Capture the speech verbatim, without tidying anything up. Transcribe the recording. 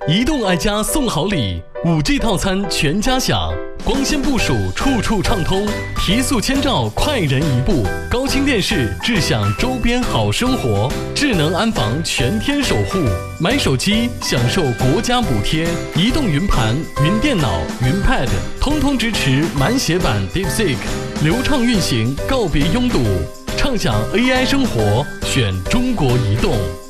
移动爱家送好礼， 五 G 套餐全家享，光纤部署处处畅通，提速千兆快人一步，高清电视智享周边好生活，智能安防全天守护。买手机享受国家补贴，移动云盘、云电脑、云 Pad 通通支持满血版 DeepSeek， 流畅运行，告别拥堵，畅享 A I 生活，选中国移动。